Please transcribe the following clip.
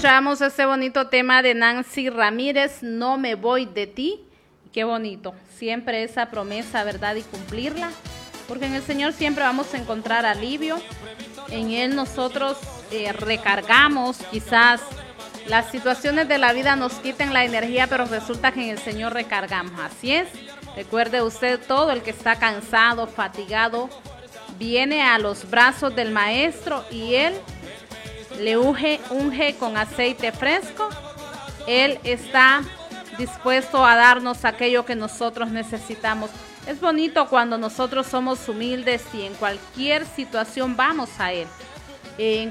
escuchamos este bonito tema de Nancy Ramírez, No me voy de ti. Qué bonito, siempre esa promesa, ¿verdad? Y cumplirla, porque en el Señor siempre vamos a encontrar alivio. En Él nosotros recargamos, quizás las situaciones de la vida nos quiten la energía, pero resulta que en el Señor recargamos. Así es, recuerde usted, todo el que está cansado, fatigado, viene a los brazos del Maestro y Él le unge con aceite fresco. Él está dispuesto a darnos aquello que nosotros necesitamos. Es bonito cuando nosotros somos humildes y en cualquier situación vamos a Él. En